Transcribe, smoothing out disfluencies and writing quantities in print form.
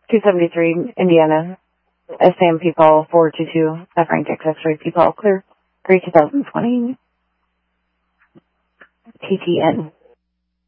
273 Indiana. Sam People 422 F Frank X-Ray People Clear 3 2020 TTN.